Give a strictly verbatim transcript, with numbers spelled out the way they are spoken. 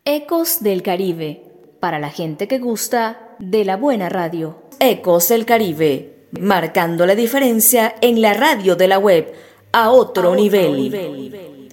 Ecos del Caribe, para la gente que gusta de la buena radio. Ecos del Caribe, marcando la diferencia en la radio de la web a otro, a otro nivel. nivel.